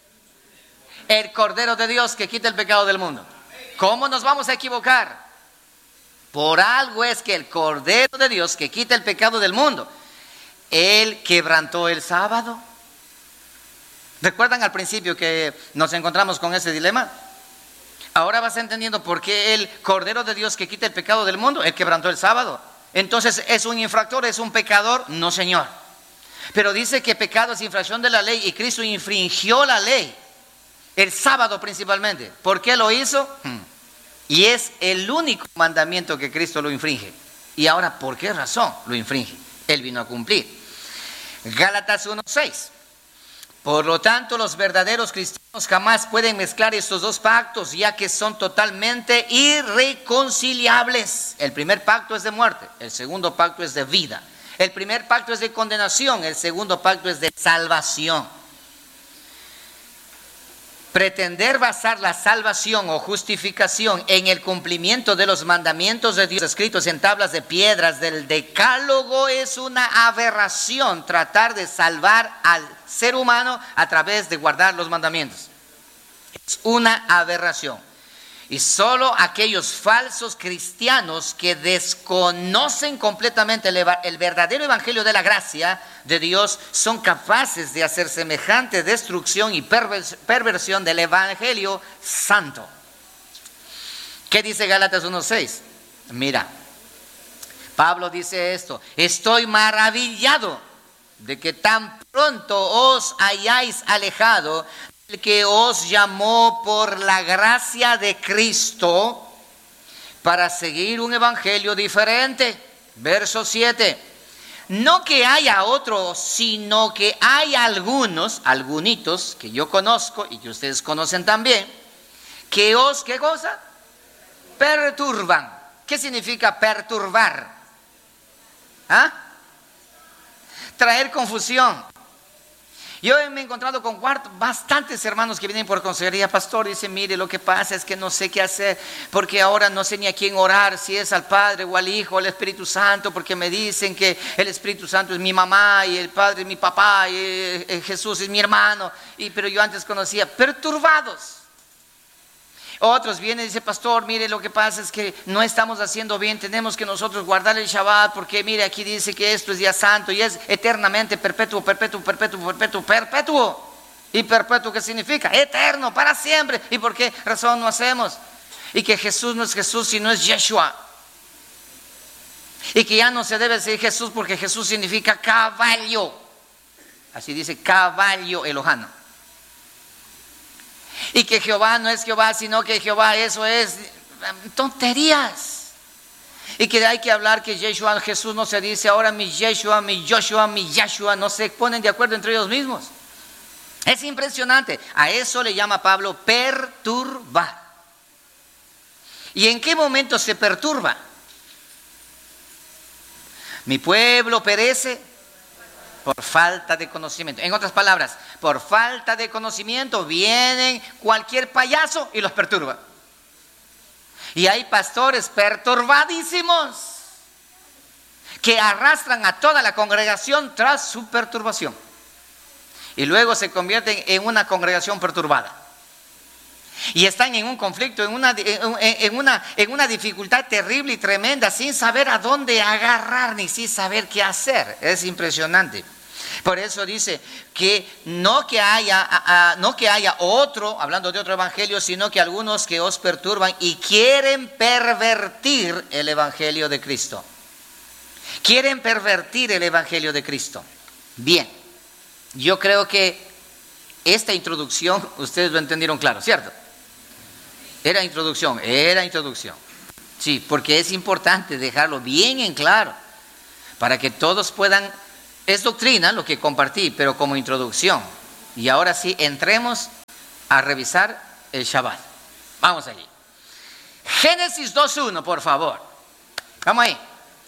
el Cordero de Dios que quita el pecado del mundo. ¿Cómo nos vamos a equivocar? Por algo es que el Cordero de Dios que quita el pecado del mundo, Él quebrantó el sábado. ¿Recuerdan al principio que nos encontramos con ese dilema? Ahora vas entendiendo por qué el Cordero de Dios que quita el pecado del mundo, Él quebrantó el sábado. Entonces, ¿es un infractor, es un pecador? No, señor. Pero dice que pecado es infracción de la ley y Cristo infringió la ley, el sábado principalmente. ¿Por qué lo hizo? Y es el único mandamiento que Cristo lo infringe. Y ahora, ¿por qué razón lo infringe? Él vino a cumplir. Gálatas 1:6. Por lo tanto, los verdaderos cristianos jamás pueden mezclar estos dos pactos, ya que son totalmente irreconciliables. El primer pacto es de muerte, el segundo pacto es de vida. El primer pacto es de condenación, el segundo pacto es de salvación. Pretender basar la salvación o justificación en el cumplimiento de los mandamientos de Dios escritos en tablas de piedras del Decálogo es una aberración. Tratar de salvar al ser humano a través de guardar los mandamientos es una aberración. Y solo aquellos falsos cristianos que desconocen completamente el verdadero evangelio de la gracia de Dios son capaces de hacer semejante destrucción y perversión del evangelio santo. ¿Qué dice Gálatas 1:6? Mira, Pablo dice esto: estoy maravillado de que tan pronto os hayáis alejado el que os llamó por la gracia de Cristo para seguir un evangelio diferente. Verso 7. No que haya otro, sino que hay algunitos que yo conozco y que ustedes conocen también, que os, ¿qué cosa? Perturban. ¿Qué significa perturbar? Traer confusión. Yo me he encontrado con bastantes hermanos que vienen por consejería. Pastor, dice, mire, lo que pasa es que no sé qué hacer, porque ahora no sé ni a quién orar, si es al Padre o al Hijo o al Espíritu Santo, porque me dicen que el Espíritu Santo es mi mamá y el Padre es mi papá y Jesús es mi hermano, pero yo antes conocía. Perturbados. Otros vienen y dicen, pastor, mire, lo que pasa es que no estamos haciendo bien, tenemos que nosotros guardar el Shabbat, porque mire, aquí dice que esto es día santo y es eternamente perpetuo, perpetuo, perpetuo, perpetuo, perpetuo. ¿Y perpetuo qué significa? Eterno, para siempre. ¿Y por qué razón no hacemos? Y que Jesús no es Jesús, sino es Yeshua. Y que ya no se debe decir Jesús porque Jesús significa caballo. Así dice, caballo elojano. Y que Jehová no es Jehová, sino que Jehová, eso es tonterías. Y que hay que hablar que Yeshua, Jesús no se dice ahora mi Yeshua, mi Joshua, mi Yahshua, no se ponen de acuerdo entre ellos mismos. Es impresionante. A eso le llama Pablo perturbar. ¿Y en qué momento se perturba? Mi pueblo perece por falta de conocimiento. En otras palabras, por falta de conocimiento vienen cualquier payaso y los perturba. Y hay pastores perturbadísimos que arrastran a toda la congregación tras su perturbación. Y luego se convierten en una congregación perturbada. Y están en un conflicto, en una dificultad terrible y tremenda, sin saber a dónde agarrar ni sin saber qué hacer. Es impresionante. Por eso dice que no que haya otro, hablando de otro evangelio, sino que algunos que os perturban y quieren pervertir el evangelio de Cristo. Quieren pervertir el evangelio de Cristo. Bien, yo creo que esta introducción ustedes lo entendieron claro, ¿cierto? Era introducción. Sí, porque es importante dejarlo bien en claro para que todos puedan. Es doctrina lo que compartí, pero como introducción. Y ahora sí, entremos a revisar el Shabbat. Vamos allí. Génesis 2:1, por favor. Vamos ahí.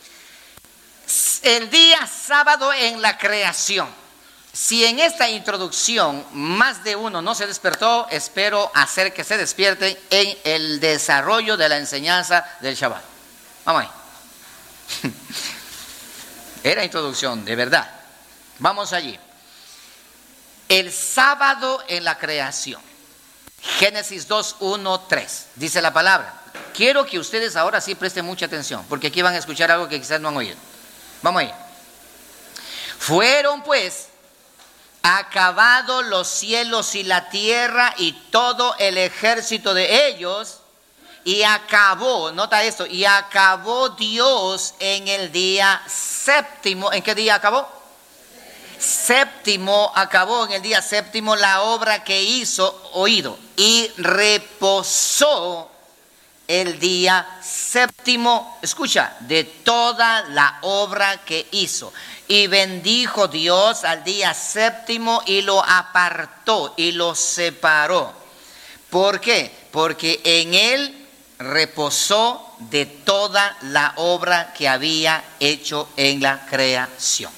El día sábado en la creación. Si en esta introducción más de uno no se despertó, espero hacer que se despierten en el desarrollo de la enseñanza del Shabbat. Vamos ahí. Era introducción, de verdad. Vamos allí. El sábado en la creación. Génesis 2:1-3. Dice la palabra. Quiero que ustedes ahora sí presten mucha atención, porque aquí van a escuchar algo que quizás no han oído. Vamos ahí. Fueron pues acabados los cielos y la tierra y todo el ejército de ellos. Y acabó, nota esto, y acabó Dios en el día séptimo. ¿En qué día acabó? Séptimo, acabó en el día séptimo la obra que hizo, oído, y reposó el día séptimo, escucha, de toda la obra que hizo. Y bendijo Dios al día séptimo y lo apartó y lo separó. ¿Por qué? Porque en él reposó de toda la obra que había hecho en la creación.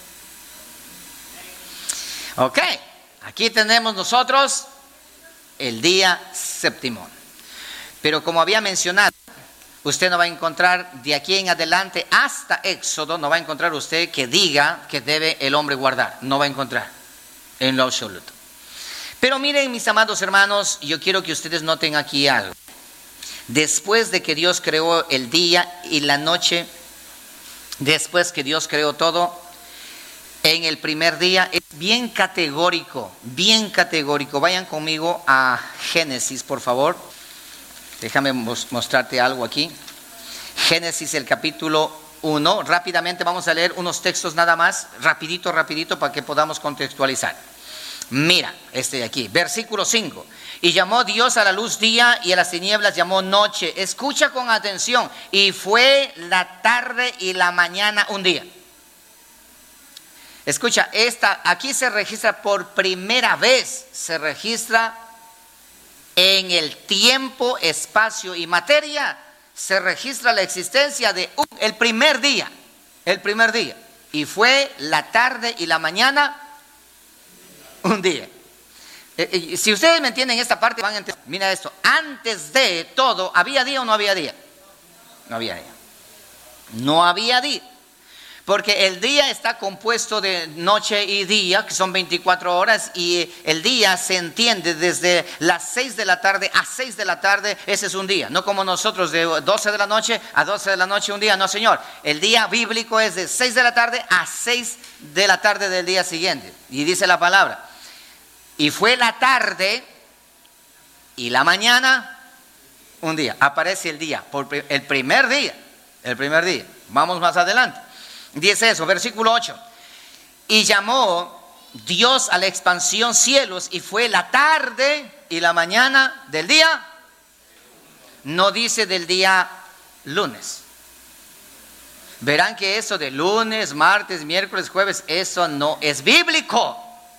Ok, aquí tenemos nosotros el día séptimo. Pero como había mencionado, usted no va a encontrar de aquí en adelante hasta Éxodo, no va a encontrar usted que diga que debe el hombre guardar. No va a encontrar en lo absoluto. Pero miren, mis amados hermanos, yo quiero que ustedes noten aquí algo. Después de que Dios creó el día y la noche, después que Dios creó todo, en el primer día es bien categórico, bien categórico. Vayan conmigo a Génesis, por favor. Déjame mostrarte algo aquí. Génesis, el capítulo 1. Rápidamente vamos a leer unos textos nada más, rapidito, para que podamos contextualizar. Mira, este de aquí, versículo 5. Y llamó Dios a la luz día y a las tinieblas llamó noche. Escucha con atención. Y fue la tarde y la mañana un día. Escucha, aquí se registra por primera vez, se registra en el tiempo, espacio y materia, se registra la existencia de el primer día. Y fue la tarde y la mañana un día. Si ustedes me entienden esta parte, van a entender. Mira esto, antes de todo, ¿había día o no había día? No había día. No había día. Porque el día está compuesto de noche y día, que son 24 horas, y el día se entiende desde las 6 de la tarde a 6 de la tarde, ese es un día. No como nosotros de 12 de la noche a 12 de la noche un día, no señor. El día bíblico es de 6 de la tarde a 6 de la tarde del día siguiente. Y dice la palabra, y fue la tarde y la mañana un día. Aparece el día, el primer día. Vamos más adelante. Dice eso, versículo 8. Y llamó Dios a la expansión cielos y fue la tarde y la mañana del día. No dice del día lunes. Verán que eso de lunes, martes, miércoles, jueves, eso no es bíblico.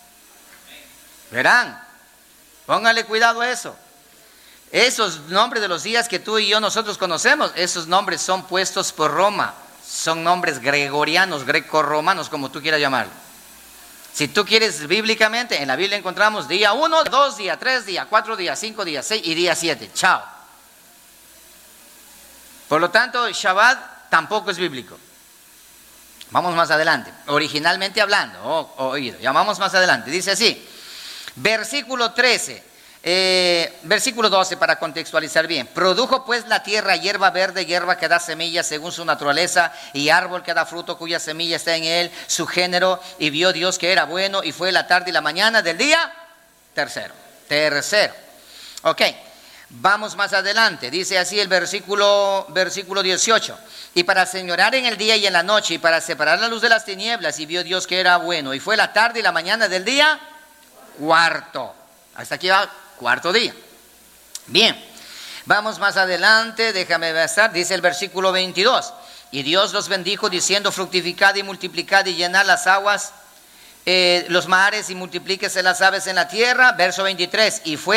Verán, póngale cuidado a eso. Esos nombres de los días que tú y yo nosotros conocemos, esos nombres son puestos por Roma. Son nombres gregorianos, greco-romanos, como tú quieras llamarlo. Si tú quieres bíblicamente, en la Biblia encontramos día 1, 2, día 3, día 4, día 5, día 6 y día 7. Chao. Por lo tanto, Shabbat tampoco es bíblico. Vamos más adelante. Originalmente hablando, oído, ya vamos más adelante. Dice así, versículo 13. Versículo 12 para contextualizar bien. Produjo pues la tierra hierba verde, hierba que da semilla según su naturaleza, y árbol que da fruto cuya semilla está en él, su género, y vio Dios que era bueno, y fue la tarde y la mañana del día tercero. Ok, vamos más adelante. Dice así el versículo 18. Y para señorar en el día y en la noche, y para separar la luz de las tinieblas, y vio Dios que era bueno, y fue la tarde y la mañana del día cuarto. Hasta aquí va cuarto día. Bien, vamos más adelante, déjame ver, dice el versículo 22. Y Dios los bendijo diciendo: fructificad y multiplicad y llenad las aguas, los mares, y multiplíquese las aves en la tierra. Verso 23. Y fue